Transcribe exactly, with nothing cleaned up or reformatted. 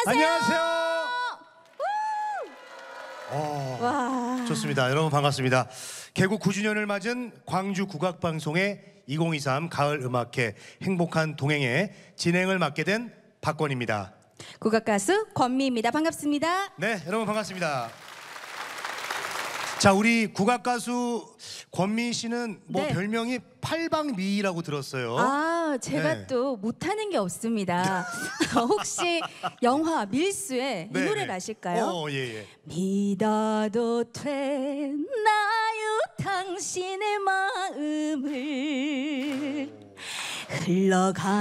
안녕하세요. 우! 오, 와. 좋습니다. 여러분 반갑습니다. 개국 구 주년을 맞은 광주 국악방송의 이천이십삼 가을 음악회 행복한 동행의 진행을 맡게 된 박권입니다. 국악 가수 권미입니다. 반갑습니다. 네, 여러분 반갑습니다. 자, 우리 국악 가수 권미 씨는 뭐 네. 별명이 팔방미라고 들었어요. 아, 제가 네. 또 못하는 게 없습니다. 혹시 영화 밀수의 네, 이 노래를 네. 아실까요? 어, 예, 예. 믿어도 되나요 당신의 마음을 흘러가